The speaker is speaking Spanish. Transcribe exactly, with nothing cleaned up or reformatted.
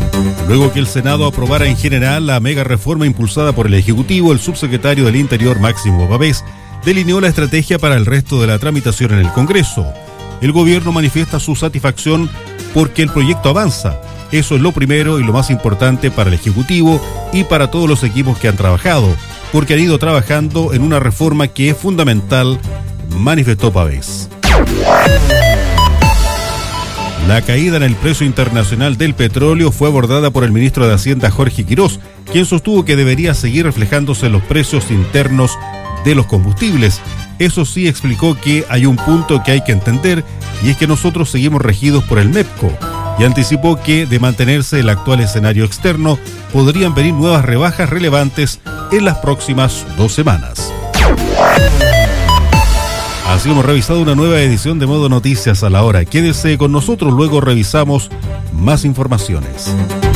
Luego que el Senado aprobara en general la mega reforma impulsada por el Ejecutivo, el subsecretario del Interior, Máximo Pavés, delineó la estrategia para el resto de la tramitación en el Congreso. El gobierno manifiesta su satisfacción porque el proyecto avanza. Eso es lo primero y lo más importante para el Ejecutivo y para todos los equipos que han trabajado, porque han ido trabajando en una reforma que es fundamental, manifestó Pavés. La caída en el precio internacional del petróleo fue abordada por el ministro de Hacienda, Jorge Quirós, quien sostuvo que debería seguir reflejándose en los precios internos de los combustibles. Eso sí, explicó que hay un punto que hay que entender, y es que nosotros seguimos regidos por el MEPCO, y anticipó que, de mantenerse el actual escenario externo, podrían venir nuevas rebajas relevantes en las próximas dos semanas. Así hemos revisado una nueva edición de Modo Noticias a la hora. Quédese con nosotros, luego revisamos más informaciones.